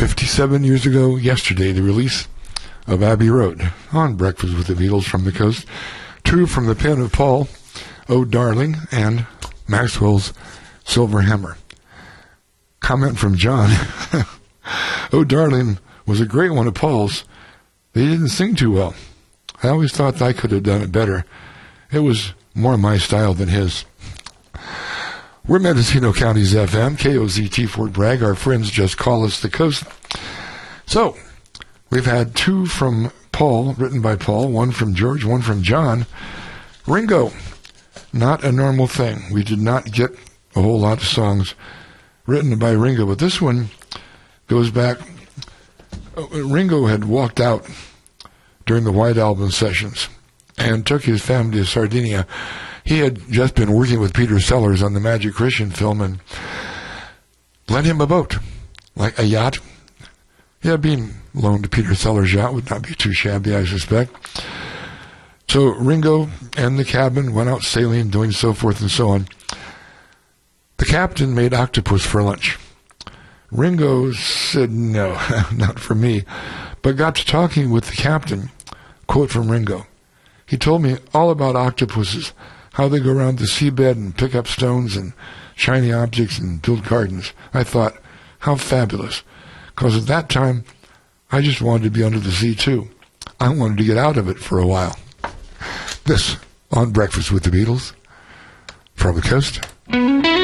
57 years ago yesterday, the release of Abbey Road on Breakfast with the Beatles from the Coast. Two from the pen of Paul, Oh Darling, and Maxwell's Silver Hammer. Comment from John. Oh Darling was a great one of Paul's. They didn't sing too well. I always thought I could have done it better. It was more my style than his. We're Mendocino County's FM, KOZT Fort Bragg. Our friends just call us the Coast. So, we've had two from Paul, written by Paul, one from George, one from John. Ringo, not a normal thing. We did not get a whole lot of songs written by Ringo, but this one goes back. Ringo had walked out during the White Album sessions and took his family to Sardinia. He had just been working with Peter Sellers on the Magic Christian film and lent him a boat, like a yacht. Yeah, being loaned to Peter Sellers' yacht would not be too shabby, I suspect. So Ringo and the cabin went out sailing, doing so forth and so on. The captain made octopus for lunch. Ringo said, no, not for me, but got to talking with the captain. Quote from Ringo. He told me all about octopuses, how they go around the seabed and pick up stones and shiny objects and build gardens. I thought, how fabulous. Because at that time, I just wanted to be under the sea too. I wanted to get out of it for a while. This on Breakfast with the Beatles from the Coast.